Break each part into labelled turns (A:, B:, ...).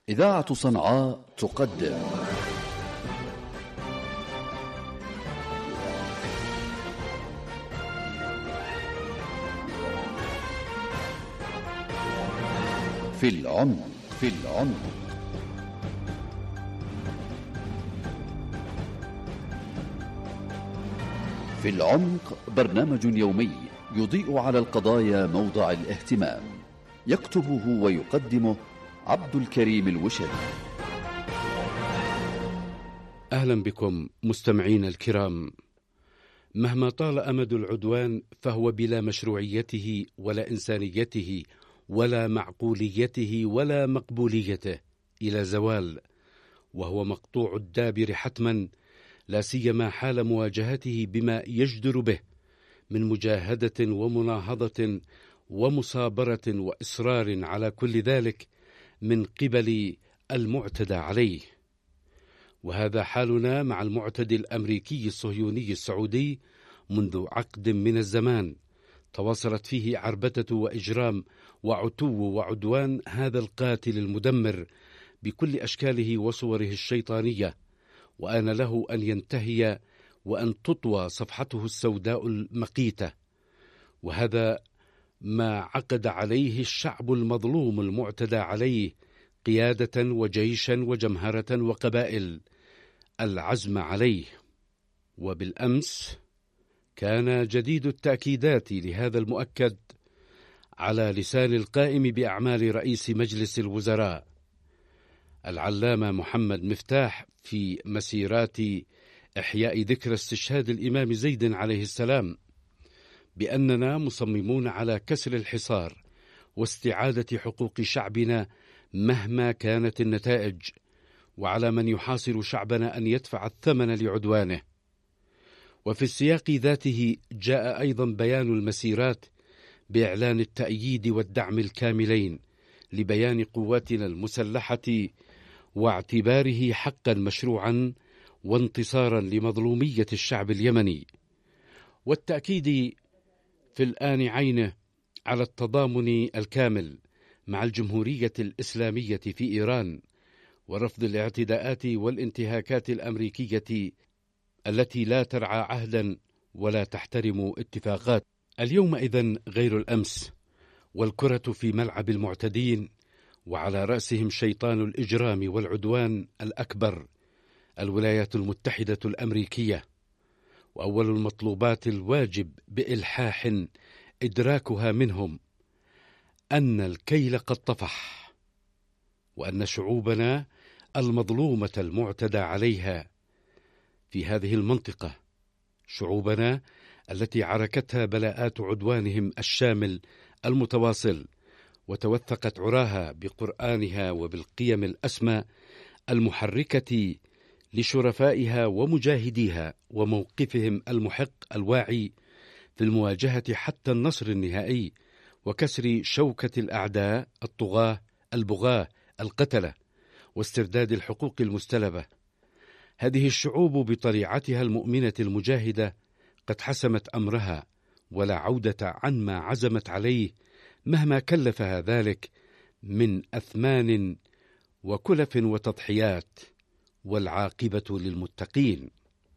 A: إذاعة صنعاء تقدم في العمق. في العمق برنامج يومي يضيء على القضايا موضع الاهتمام، يكتبه ويقدمه عبد الكريم الوشري.
B: أهلا بكم مستمعين الكرام. مهما طال أمد العدوان فهو بلا مشروعيته ولا إنسانيته ولا معقوليته ولا مقبوليته إلى زوال، وهو مقطوع الدابر حتما، لا سيما حال مواجهته بما يجدر به من مجاهدة ومناهضة ومصابرة وإصرار على كل ذلك من قبل المعتدى عليه. وهذا حالنا مع المعتدي الأمريكي الصهيوني السعودي منذ عقد من الزمان، تواصلت فيه عربدة وإجرام وعتو وعدوان هذا القاتل المدمر بكل أشكاله وصوره الشيطانية، وآن له أن ينتهي وأن تطوى صفحته السوداء المقيتة. وهذا ما عقد عليه الشعب المظلوم المعتدى عليه قيادة وجيشا وجمهرة وقبائل العزم عليه. وبالأمس كان جديد التأكيدات لهذا المؤكد على لسان القائم بأعمال رئيس مجلس الوزراء العلامة محمد مفتاح في مسيرات إحياء ذكرى استشهاد الإمام زيد عليه السلام، بأننا مصممون على كسر الحصار واستعادة حقوق شعبنا مهما كانت النتائج، وعلى من يحاصر شعبنا أن يدفع الثمن لعدوانه. وفي السياق ذاته جاء أيضا بيان المسيرات بإعلان التأييد والدعم الكاملين لبيان قواتنا المسلحة، واعتباره حقا مشروعا وانتصارا لمظلومية الشعب اليمني، والتأكيد في الآن عينه على التضامن الكامل مع الجمهورية الإسلامية في إيران، ورفض الاعتداءات والانتهاكات الأمريكية التي لا ترعى عهدا ولا تحترم اتفاقات. اليوم إذن غير الأمس، والكرة في ملعب المعتدين، وعلى رأسهم شيطان الإجرام والعدوان الأكبر الولايات المتحدة الأمريكية. وأول المطلوبات الواجب بإلحاح إدراكها منهم أن الكيل قد طفح، وأن شعوبنا المظلومة المعتدى عليها في هذه المنطقة، شعوبنا التي عركتها بلاءات عدوانهم الشامل المتواصل، وتوثقت عراها بقرآنها وبالقيم الأسمى المحركة لشرفائها ومجاهديها، وموقفهم المحق الواعي في المواجهة حتى النصر النهائي وكسر شوكة الأعداء الطغاة البغاة القتلة واسترداد الحقوق المستلبة. هذه الشعوب بطليعتها المؤمنة المجاهدة قد حسمت أمرها، ولا عودة عن ما عزمت عليه مهما كلفها ذلك من أثمان وكلف وتضحيات، والعاقبة للمتقين.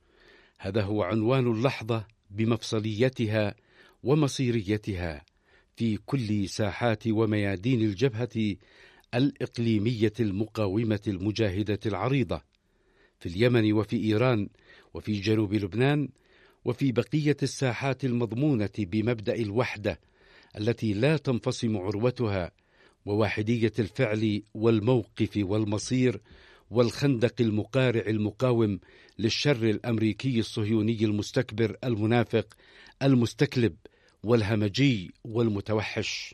B: هذا هو عنوان اللحظة بمفصليتها ومصيريتها في كل ساحات وميادين الجبهة الإقليمية المقاومة المجاهدة العريضة، في اليمن وفي إيران وفي جنوب لبنان وفي بقية الساحات المضمونة بمبدأ الوحدة التي لا تنفصم عروتها، وواحدية الفعل والموقف والمصير، والخندق المقارع المقاوم للشر الأمريكي الصهيوني المستكبر المنافق المستكلب والهمجي والمتوحش.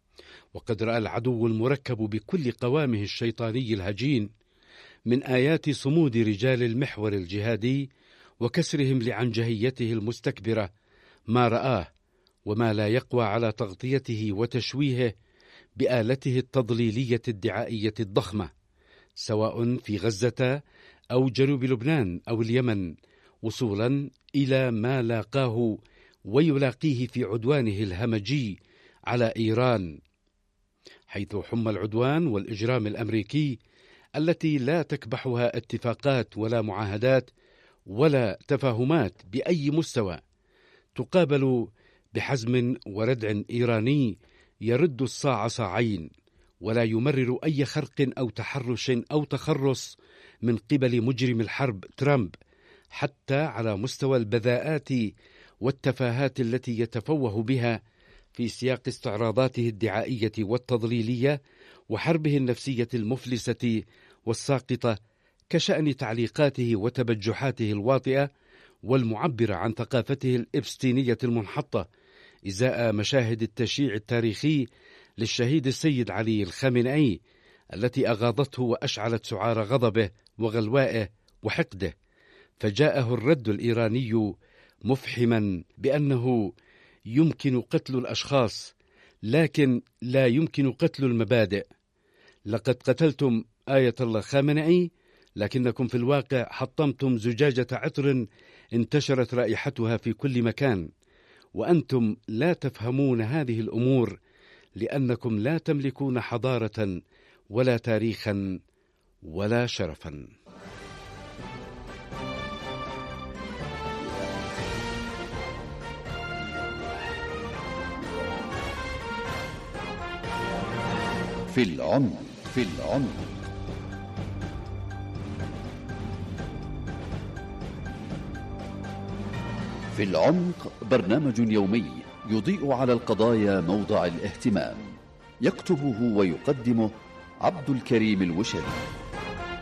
B: وقد رأى العدو المركب بكل قوامه الشيطاني الهجين من آيات صمود رجال المحور الجهادي وكسرهم لعنجهيته المستكبرة ما رآه، وما لا يقوى على تغطيته وتشويهه بآلته التضليلية الدعائية الضخمة، سواء في غزة أو جنوب لبنان أو اليمن، وصولا إلى ما لاقاه ويلاقيه في عدوانه الهمجي على إيران، حيث حمى العدوان والإجرام الأمريكي التي لا تكبحها اتفاقات ولا معاهدات ولا تفاهمات بأي مستوى تقابل بحزم وردع إيراني يرد الصاع صاعين، ولا يمرر أي خرق أو تحرش أو تخرص من قبل مجرم الحرب ترامب، حتى على مستوى البذاءات والتفاهات التي يتفوه بها في سياق استعراضاته الدعائية والتضليلية وحربه النفسية المفلسة والساقطة، كشأن تعليقاته وتبجحاته الواطئة والمعبرة عن ثقافته الإبستينية المنحطة إزاء مشاهد التشييع التاريخي للشهيد السيد علي الخامنئي التي أغاضته وأشعلت سعار غضبه وغلوائه وحقده. فجاءه الرد الإيراني مفحما بأنه يمكن قتل الأشخاص لكن لا يمكن قتل المبادئ. لقد قتلتم آية الله خامنئي، لكنكم في الواقع حطمتم زجاجة عطر انتشرت رائحتها في كل مكان، وأنتم لا تفهمون هذه الأمور لأنكم لا تملكون حضارة ولا تاريخا ولا شرفا.
A: في العمق. في العمق. في العمق برنامج يومي يضيء على القضايا موضع الاهتمام، يكتبه ويقدمه عبد الكريم الوشري.